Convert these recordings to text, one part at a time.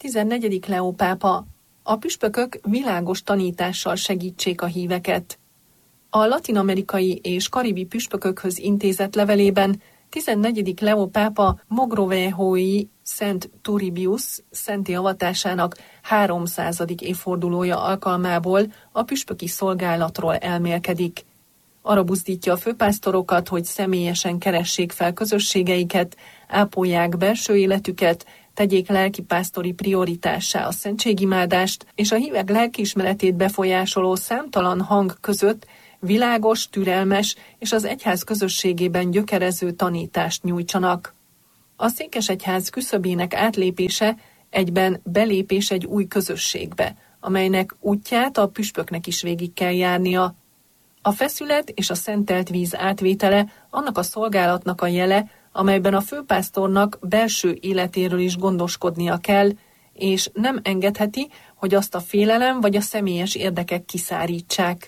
14. Leó pápa. A püspökök világos tanítással segítsék a híveket. A latin-amerikai és karibi püspökökhöz intézett levelében 14. Leó pápa Mogrovejói Szent Turibus szentté avatásának 300. évfordulója alkalmából a püspöki szolgálatról elmélkedik. Arra buzdítja a főpásztorokat, hogy személyesen keressék fel közösségeiket, ápolják belső életüket, tegyék lelkipásztori prioritássá a szentségimádást, és a hívek lelkiismeretét befolyásoló számtalan hang között világos, türelmes és az egyház közösségében gyökerező tanítást nyújtsanak. A székesegyház küszöbének átlépése egyben belépés egy új közösségbe, amelynek útját a püspöknek is végig kell járnia. A feszület és a szentelt víz átvétele annak a szolgálatnak a jele, amelyben a főpásztornak belső életéről is gondoskodnia kell, és nem engedheti, hogy azt a félelem vagy a személyes érdekek kiszárítsák.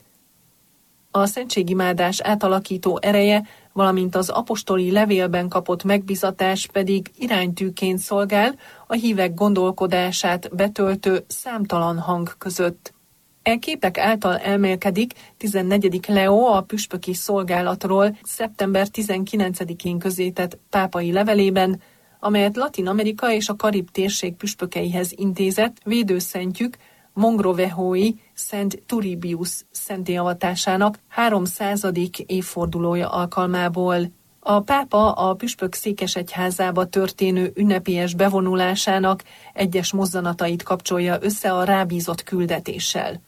A szentségimádás átalakító ereje, valamint az apostoli levélben kapott megbízatás pedig iránytűként szolgál a hívek gondolkodását betöltő számtalan hang között. E képek által elmélkedik 14. Leó a püspöki szolgálatról szeptember 19-én közzétett pápai levelében, amelyet Latin-Amerika és a Karib térség püspökeihez intézett védőszentjük Mogrovejói Szent Turibus szentté avatásának 300. évfordulója alkalmából. A pápa a püspök székesegyházába történő ünnepélyes bevonulásának egyes mozzanatait kapcsolja össze a rábízott küldetéssel.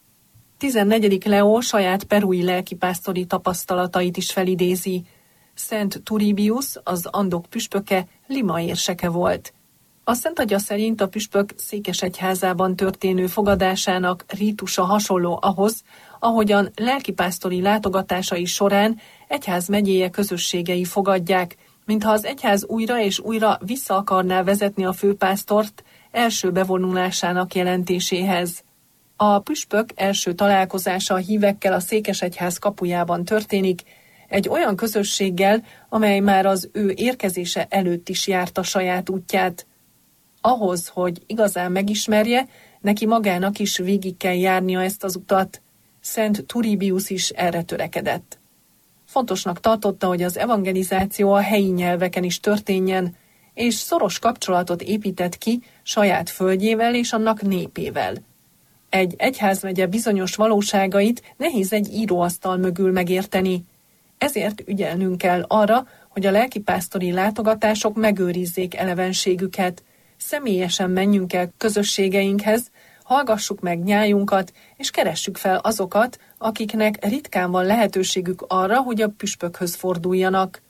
14. Leó saját perui lelkipásztori tapasztalatait is felidézi. Szent Turibus, az andok püspöke, Lima érseke volt. A Szent Atya szerint a püspök székesegyházában történő fogadásának rítusa hasonló ahhoz, ahogyan lelkipásztori látogatásai során egyházmegyéje közösségei fogadják, mintha az egyház újra és újra vissza akarná vezetni a főpásztort első bevonulásának jelentéséhez. A püspök első találkozása a hívekkel a székesegyház kapujában történik, egy olyan közösséggel, amely már az ő érkezése előtt is járta saját útját. Ahhoz, hogy igazán megismerje, neki magának is végig kell járnia ezt az utat. Szent Turibus is erre törekedett. Fontosnak tartotta, hogy az evangelizáció a helyi nyelveken is történjen, és szoros kapcsolatot épített ki saját földjével és annak népével. Egy egyházmegye bizonyos valóságait nehéz egy íróasztal mögül megérteni. Ezért ügyelnünk kell arra, hogy a lelkipásztori látogatások megőrizzék elevenségüket. Személyesen menjünk el közösségeinkhez, hallgassuk meg nyájunkat, és keressük fel azokat, akiknek ritkán van lehetőségük arra, hogy a püspökhöz forduljanak.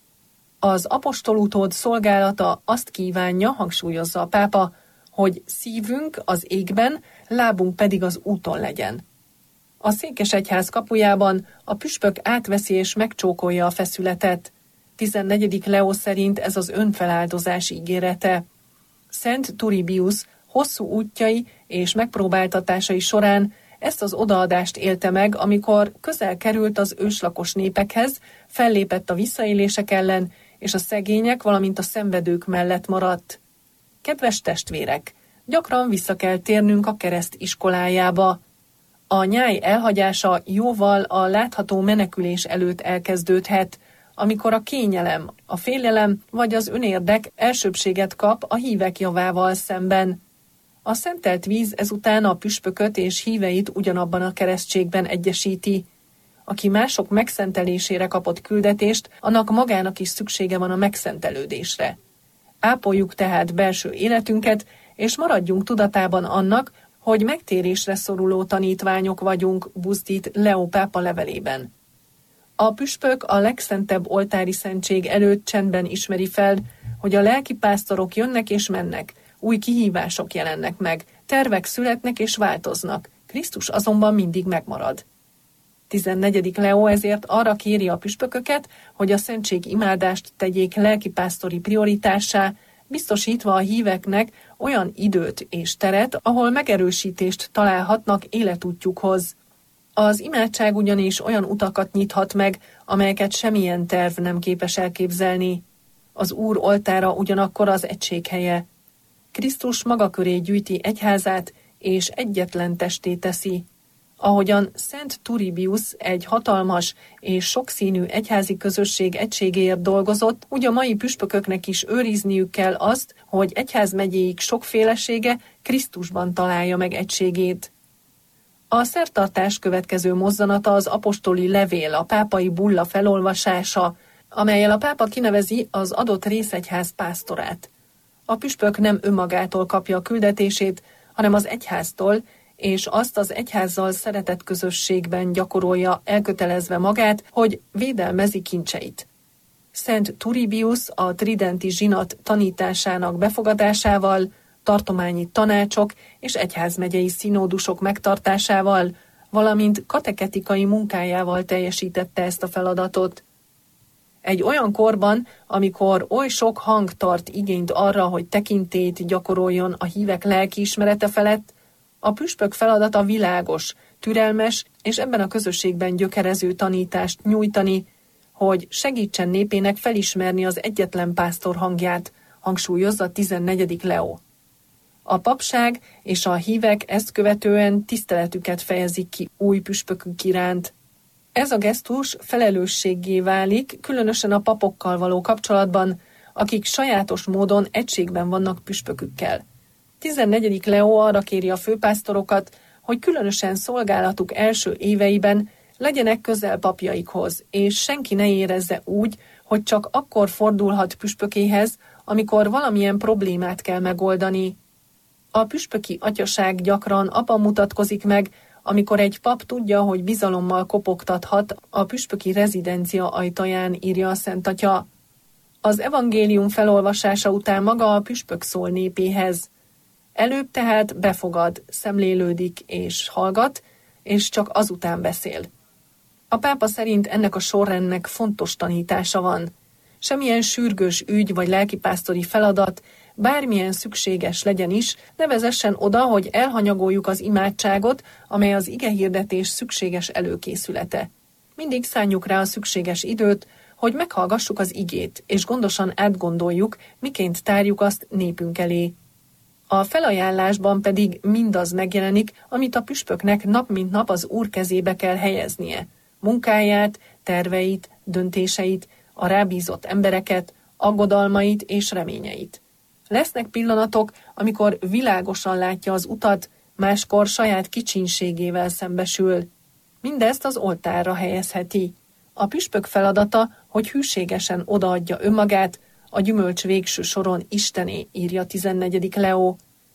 Az apostolutód szolgálata azt kívánja, hangsúlyozza a pápa, hogy szívünk az égben, lábunk pedig az úton legyen. A székesegyház kapujában a püspök átveszi és megcsókolja a feszületet. 14. Leó szerint ez az önfeláldozás ígérete. Szent Turibus hosszú útjai és megpróbáltatásai során ezt az odaadást élte meg, amikor közel került az őslakos népekhez, fellépett a visszaélések ellen, és a szegények, valamint a szenvedők mellett maradt. Kedves testvérek, gyakran vissza kell térnünk a kereszt iskolájába. A nyáj elhagyása jóval a látható menekülés előtt elkezdődhet, amikor a kényelem, a félelem vagy az önérdek elsőbbséget kap a hívek javával szemben. A szentelt víz ezután a püspököt és híveit ugyanabban a keresztségben egyesíti. Aki mások megszentelésére kapott küldetést, annak magának is szüksége van a megszentelődésre. Ápoljuk tehát belső életünket, és maradjunk tudatában annak, hogy megtérésre szoruló tanítványok vagyunk, buzdít Leó pápa levelében. A püspök a legszentebb oltári szentség előtt csendben ismeri fel, hogy a lelkipásztorok jönnek és mennek, új kihívások jelennek meg, tervek születnek és változnak, Krisztus azonban mindig megmarad. 14. Leó ezért arra kéri a püspököket, hogy a szentség imádást tegyék lelkipásztori prioritássá, biztosítva a híveknek olyan időt és teret, ahol megerősítést találhatnak életútjukhoz. Az imádság ugyanis olyan utakat nyithat meg, amelyeket semmilyen terv nem képes elképzelni. Az Úr oltára ugyanakkor az egység helye. Krisztus maga köré gyűjti egyházát, és egyetlen testé teszi. Ahogyan Szent Turbius egy hatalmas és sokszínű egyházi közösség egységéért dolgozott, úgy a mai püspököknek is őrizniük kell azt, hogy egyházmegyéik sokfélesége Krisztusban találja meg egységét. A szertartás következő mozzanata az apostoli levél, a pápai bulla felolvasása, amellyel a pápa kinevezi az adott részegyház pásztorát. A püspök nem önmagától kapja a küldetését, hanem az egyháztól, és azt az egyházzal szeretett közösségben gyakorolja, elkötelezve magát, hogy védelmezi kincseit. Szent Turbius a tridenti zsinat tanításának befogadásával, tartományi tanácsok és egyházmegyei színódusok megtartásával, valamint katechetikai munkájával teljesítette ezt a feladatot. Egy olyan korban, amikor oly sok hang tart igényt arra, hogy tekintélyt gyakoroljon a hívek lelkiismerete felett, a püspök feladata világos, türelmes és ebben a közösségben gyökerező tanítást nyújtani, hogy segítsen népének felismerni az egyetlen pásztor hangját, hangsúlyozza 14. Leó. A papság és a hívek ezt követően tiszteletüket fejezik ki új püspökük iránt. Ez a gesztus felelősséggé válik, különösen a papokkal való kapcsolatban, akik sajátos módon egységben vannak püspökükkel. 14. Leó arra kéri a főpásztorokat, hogy különösen szolgálatuk első éveiben legyenek közel papjaikhoz, és senki ne érezze úgy, hogy csak akkor fordulhat püspökéhez, amikor valamilyen problémát kell megoldani. A püspöki atyaság gyakran abban mutatkozik meg, amikor egy pap tudja, hogy bizalommal kopogtathat a püspöki rezidencia ajtaján, írja a Szent Atya. Az evangélium felolvasása után maga a püspök szól népéhez. Előbb tehát befogad, szemlélődik és hallgat, és csak azután beszél. A pápa szerint ennek a sorrendnek fontos tanítása van. Semmilyen sürgős ügy vagy lelkipásztori feladat, bármilyen szükséges legyen is, ne vezessen oda, hogy elhanyagoljuk az imádságot, amely az igehirdetés szükséges előkészülete. Mindig szánjuk rá a szükséges időt, hogy meghallgassuk az igét, és gondosan átgondoljuk, miként tárjuk azt népünk elé. A felajánlásban pedig mindaz megjelenik, amit a püspöknek nap mint nap az Úr kezébe kell helyeznie. Munkáját, terveit, döntéseit, a rábízott embereket, aggodalmait és reményeit. Lesznek pillanatok, amikor világosan látja az utat, máskor saját kicsinségével szembesül. Mindezt az oltárra helyezheti. A püspök feladata, hogy hűségesen odaadja önmagát, a gyümölcs végső soron Istené, írja 14. Leó.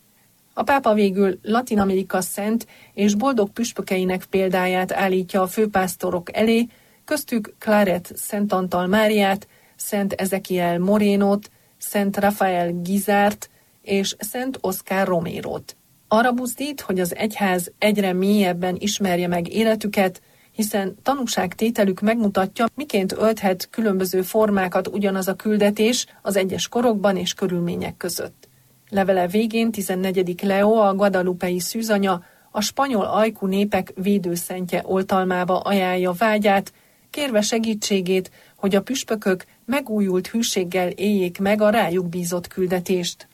A pápa végül Latin Amerika szent és boldog püspökeinek példáját állítja a főpásztorok elé, köztük Claret Szent Antal Máriát, Szent Ezekiel Morénót, Szent Rafael Gizárt és Szent Oscar Romérót. Arra buzdít, hogy az egyház egyre mélyebben ismerje meg életüket, hiszen tanúságtételük megmutatja, miként ölthet különböző formákat ugyanaz a küldetés az egyes korokban és körülmények között. Levele végén 14. Leó, a guadalupei szűzanya, a spanyol ajkú népek védőszentje oltalmába ajánlja vágyát, kérve segítségét, hogy a püspökök megújult hűséggel éljék meg a rájuk bízott küldetést.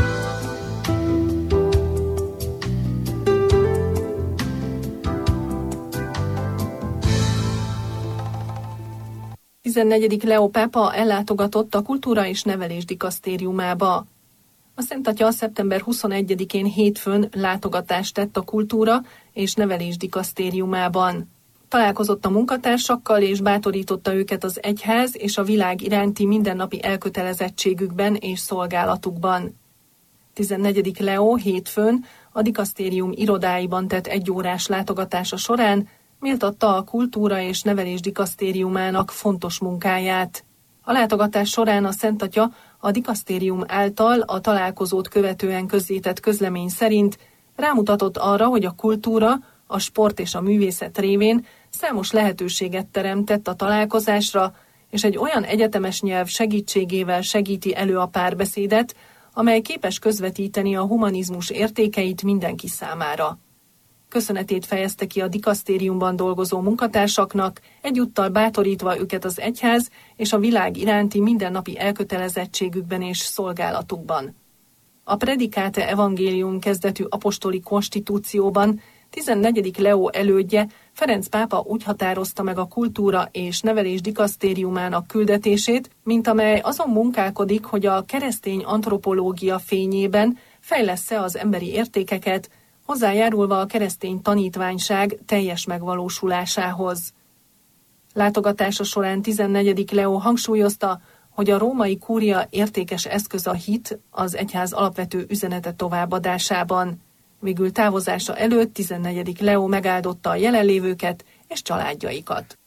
A 14. Leó pápa ellátogatott a Kultúra és Nevelés dikasztériumába. A Szent Atya szeptember 21-én hétfőn látogatást tett a Kultúra és Nevelés dikasztériumában. Találkozott a munkatársakkal és bátorította őket az egyház és a világ iránti mindennapi elkötelezettségükben és szolgálatukban. 14. Leó hétfőn a dikasztérium irodáiban tett egyórás látogatása során méltatta a Kultúra és Nevelés dikasztériumának fontos munkáját. A látogatás során a Szent Atya a dikasztérium által a találkozót követően közzétett közlemény szerint rámutatott arra, hogy a kultúra, a sport és a művészet révén számos lehetőséget teremtett a találkozásra, és egy olyan egyetemes nyelv segítségével segíti elő a párbeszédet, amely képes közvetíteni a humanizmus értékeit mindenki számára. Köszönetét fejezte ki a dikasztériumban dolgozó munkatársaknak, egyúttal bátorítva őket az egyház és a világ iránti mindennapi elkötelezettségükben és szolgálatukban. A Predicate Evangelium kezdetű apostoli konstitúcióban 14. Leó elődje, Ferenc pápa úgy határozta meg a kultúra és nevelés dikasztériumának küldetését, mint amely azon munkálkodik, hogy a keresztény antropológia fényében fejlessze az emberi értékeket, hozzájárulva a keresztény tanítványság teljes megvalósulásához. Látogatása során 14. Leó hangsúlyozta, hogy a római kúria értékes eszköz a hit az egyház alapvető üzenete továbbadásában. Végül távozása előtt 14. Leó megáldotta a jelenlévőket és családjaikat.